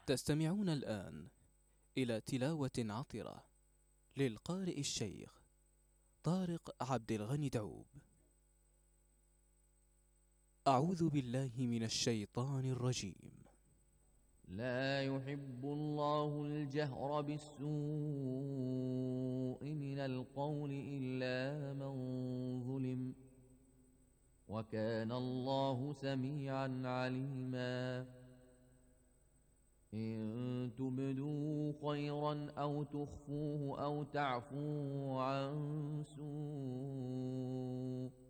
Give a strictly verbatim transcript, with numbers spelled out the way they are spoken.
تستمعون الآن إلى تلاوة عطرة للقارئ الشيخ طارق عبد الغني دعوب. أعوذ بالله من الشيطان الرجيم. لا يحب الله الجهر بالسوء من القول إلا من ظلم، وكان الله سميعا عليما. إن تبدوا خيرا أو تخفوه أو تعفوا عن سوء